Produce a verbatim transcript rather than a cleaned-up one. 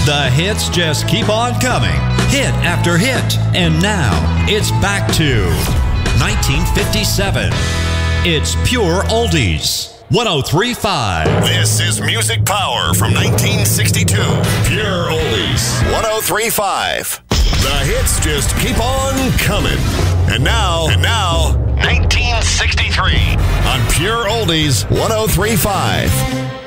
The hits just keep on coming, hit after hit. And now, it's back to nineteen fifty-seven. It's Pure Oldies, one oh three point five. This is Music Power from nineteen sixty-two. Pure Oldies, one oh three point five. The hits just keep on coming. And now, and now, nineteen sixty-three on Pure Oldies, one oh three point five.